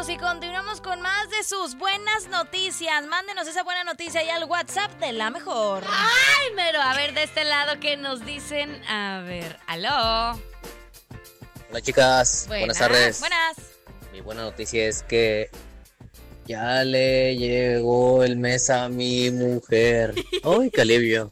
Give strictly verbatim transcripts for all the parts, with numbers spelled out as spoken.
y continuamos con más de sus buenas noticias. Mándenos esa buena noticia ahí al WhatsApp de La Mejor. Ay, pero a ver de este lado qué nos dicen. A ver, aló. Hola chicas, buenas, buenas tardes. Buenas. Mi buena noticia es que ya le llegó el mes a mi mujer. ¡Ay, qué alivio!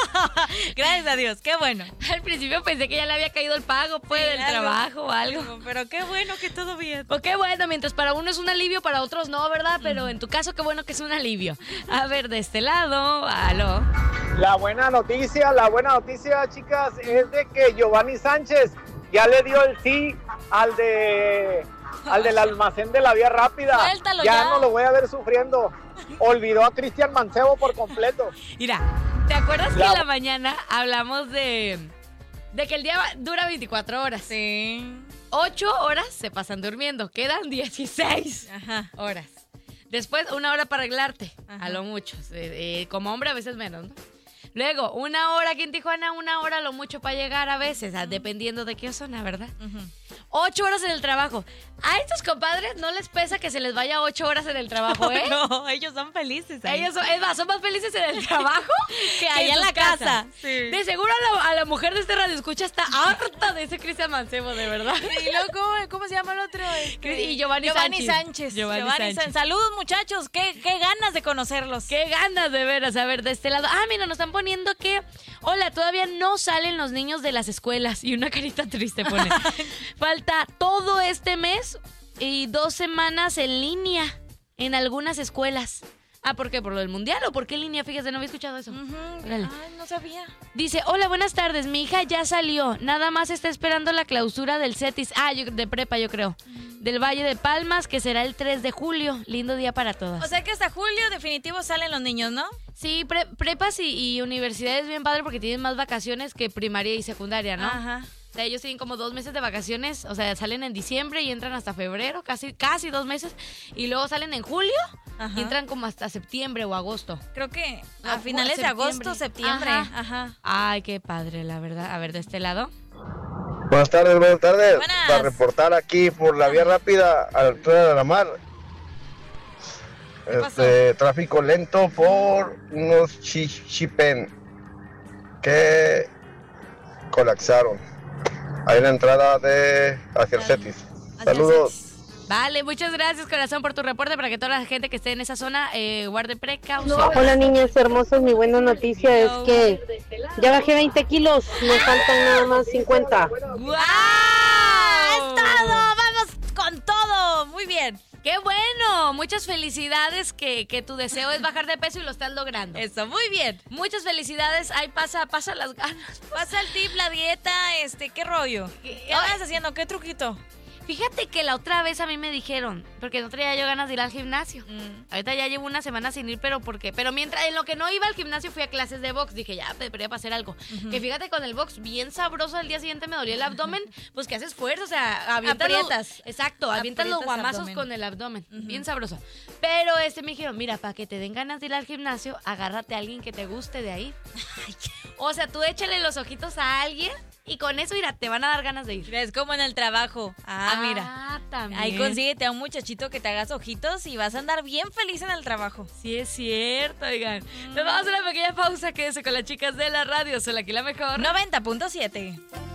Gracias a Dios, qué bueno. Al principio pensé que ya le había caído el pago, pues, sí, del algo. trabajo o algo. Pero qué bueno que todo bien. Pues qué bueno, mientras para uno es un alivio, para otros no, ¿verdad? Pero en tu caso, qué bueno que es un alivio. A ver, de este lado, aló. La buena noticia, la buena noticia, chicas, es de que Giovanni Sánchez ya le dio el sí al de... al del almacén de la vía rápida. Suéltalo ya, ya no lo voy a ver sufriendo. Olvidó a Cristian Mancebo por completo. Mira, ¿te acuerdas la... que en la mañana hablamos de de que el día dura veinticuatro horas? Sí. ocho horas se pasan durmiendo, quedan dieciséis Ajá. horas. Después una hora para arreglarte, Ajá. a lo mucho. Eh, eh, como hombre a veces menos, ¿no? Luego, una hora aquí en Tijuana, una hora lo mucho para llegar a veces, uh-huh. dependiendo de qué zona, ¿verdad? Uh-huh. Ocho horas en el trabajo. A estos compadres no les pesa que se les vaya ocho horas en el trabajo, ¿eh? No, ellos son felices. Ahí. Ellos son, es más, son más felices en el trabajo que allá en la casa. casa. Sí. De seguro a la, a la mujer de este radio escucha está harta de ese Cristian Mancebo, de verdad. Y luego, ¿cómo, cómo se llama el otro? Este, y Giovanni, Giovanni Sánchez. Sánchez. Giovanni, Giovanni Sánchez. Sánchez. Saludos, muchachos. Qué, qué ganas de conocerlos. Qué ganas de veras. A ver, de este lado. Ah, mira, nos están poniendo que... Hola, todavía no salen los niños de las escuelas. Y una carita triste pone. Falta todo este mes y dos semanas en línea en algunas escuelas. Ah, ¿por qué? ¿Por lo del mundial o por qué en línea? Fíjate, no había escuchado eso. Uh-huh. Ay, no sabía. Dice, hola, buenas tardes, mi hija ya salió. Nada más está esperando la clausura del CETIS. Ah, yo, de prepa, yo creo. Uh-huh. Del Valle de Palmas, que será el tres de julio. Lindo día para todas. O sea que hasta julio definitivo salen los niños, ¿no? Sí, pre- prepas y, y universidades bien padre porque tienen más vacaciones que primaria y secundaria, ¿no? Ajá. O sea, ellos tienen como dos meses de vacaciones, o sea, salen en diciembre y entran hasta febrero, casi casi dos meses, y luego salen en julio Ajá. y entran como hasta septiembre o agosto. Creo que a ah, finales de agosto, septiembre. Ajá. Ajá. Ay, qué padre, la verdad. A ver, de este lado. Buenas tardes, buenas tardes. Buenas. Para reportar aquí por la vía rápida a la altura de la mar. Este, tráfico lento por unos chipen que colapsaron. Ahí en la entrada de hacia el CETIS. Saludos. Vale, muchas gracias, corazón, por tu reporte, para que toda la gente que esté en esa zona eh, guarde precaución. Hola, niños hermosos, mi buena noticia es que ya bajé veinte kilos, me faltan nada más cincuenta. ¡Guau! ¡Es todo! ¡Vamos con todo! Muy bien. ¡Qué bueno! Muchas felicidades, que, que tu deseo es bajar de peso y lo estás logrando. Eso, muy bien. Muchas felicidades. Ahí pasa, pasa las ganas. Pasa el tip, la dieta, este, ¿qué rollo? ¿Qué, ¿Qué andas haciendo? ¿Qué truquito? Fíjate que la otra vez a mí me dijeron, porque no traía yo ganas de ir al gimnasio. Mm. Ahorita ya llevo una semana sin ir, pero ¿por qué? Pero mientras, en lo que no iba al gimnasio fui a clases de box. Dije, ya, debería pasar algo. Uh-huh. Que fíjate, con el box bien sabroso, al día siguiente me dolía el abdomen, pues que haces fuerza, o sea, avientas aprietas. Los, exacto, avientas los guamazos abdomen. Con el abdomen, uh-huh. bien sabroso. Pero este me dijeron, mira, para que te den ganas de ir al gimnasio, agárrate a alguien que te guste de ahí. O sea, tú échale los ojitos a alguien y con eso, mira, te van a dar ganas de ir. Es como en el trabajo. Ah, ah mira. También. Ahí consíguete a un muchachito que te hagas ojitos y vas a andar bien feliz en el trabajo. Sí, es cierto, oigan. Mm. Nos vamos a una pequeña pausa. Quédese con las chicas de la radio. Soy aquí La Mejor. noventa punto siete.